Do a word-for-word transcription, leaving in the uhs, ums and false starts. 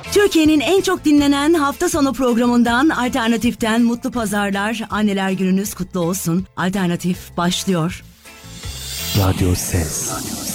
Türkiye'nin en çok dinlenen hafta sonu programından Alternatif'ten mutlu pazarlar, anneler gününüz kutlu olsun. Alternatif başlıyor. Radyo Ses.